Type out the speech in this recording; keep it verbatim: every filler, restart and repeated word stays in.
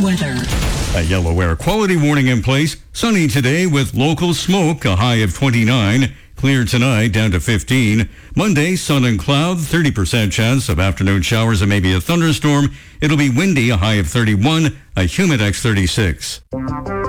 weather. A yellow air quality warning in place. Sunny today with local smoke, a high of twenty-nine. Clear tonight, down to fifteen. Monday, sun and cloud, thirty percent chance of afternoon showers and maybe a thunderstorm. It'll be windy, a high of thirty-one, a humid X thirty-six.